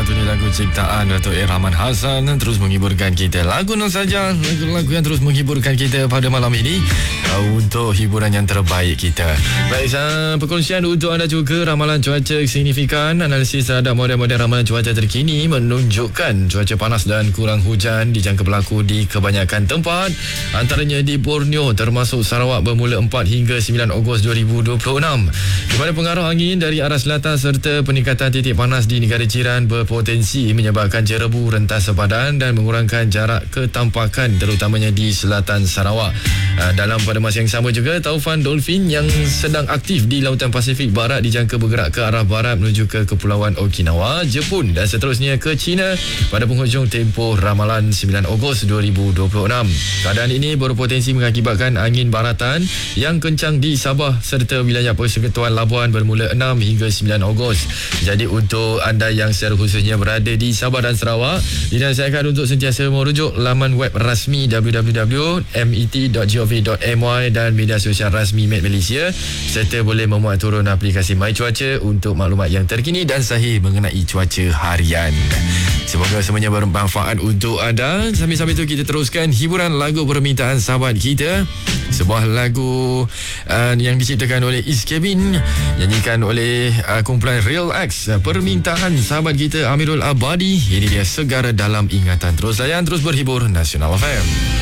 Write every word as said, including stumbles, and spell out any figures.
satu ni lagu ciptaan Dato' A. Rahman Hassan terus menghiburkan kita. Lagu non saja, lagu-lagu yang terus menghiburkan kita pada malam ini uh, untuk hiburan yang terbaik kita. Baik, uh, perkongsian untuk anda juga ramalan cuaca signifikan. Analisis terhadap model-model ramalan cuaca terkini menunjukkan cuaca panas dan kurang hujan dijangka berlaku di kebanyakan tempat, antaranya di Borneo termasuk Sarawak bermula empat hingga sembilan Ogos dua ribu dua puluh enam. Di mana pengaruh angin dari arah selatan serta peningkatan titik panas di negara jiran berpotensi menyebabkan jerebu rentas sepadan dan mengurangkan jarak ketampakan terutamanya di selatan Sarawak. Dalam pada masa yang sama juga, taufan dolphin yang sedang aktif di Lautan Pasifik Barat dijangka bergerak ke arah barat menuju ke Kepulauan Okinawa, Jepun dan seterusnya ke China pada penghujung tempoh ramalan sembilan Ogos dua ribu dua puluh enam. Keadaan ini berpotensi mengakibatkan angin baratan yang kencang di Sabah serta wilayah Persekutuan Labuan bermula enam hingga sembilan Ogos. Jadi untuk anda yang secara khususnya berada di Sabah dan Sarawak, dinasihatkan untuk sentiasa merujuk laman web rasmi w w w dot met dot gov dot my dan media sosial rasmi Met Malaysia, serta boleh memuat turun aplikasi My Cuaca untuk maklumat yang terkini dan sahih mengenai cuaca harian. Semoga semuanya bermanfaat untuk anda. Sambil-sambil itu kita teruskan hiburan lagu permintaan sahabat kita. Sebuah lagu uh, yang diciptakan oleh East Cabin, nyanyikan oleh uh, kumpulan Real X. Permintaan sahabat kita Amirul Abadi. Ini dia Segar Dalam Ingatan. Terus layan, terus berhibur Nasional F M.